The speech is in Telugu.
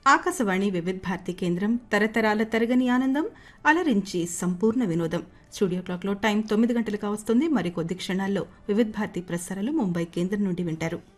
ఆకాశవాణి వివిధ భారతి కేంద్రం తరతరాల తరగని ఆనందం అలరించి సంపూర్ణ వినోదం. స్టూడియో క్లాక్లో టైం 9 గంటలు కావస్తుంది. మరికొద్ది క్షణాల్లో వివిధ భారతి ప్రసారాలు ముంబై కేంద్రం నుండి వింటారు.